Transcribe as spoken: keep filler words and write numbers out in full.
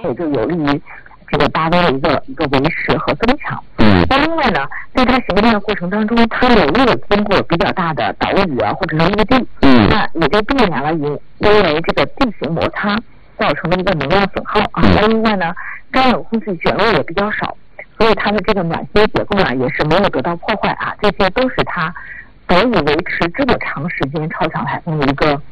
也就有利于这个大威的一个一个维持和增强。 嗯。 那另外呢，在它形成的过程当中，它有没有经过比较大的岛屿啊，或者是陆地？ 嗯。 那也就避免了因因为这个地形摩擦造成的一个能量损耗啊。那另外呢，干冷空气卷入也比较少，所以它的这个暖心结构呢也是没有得到破坏啊。这些都是它得以维持这么长时间超强台风的一个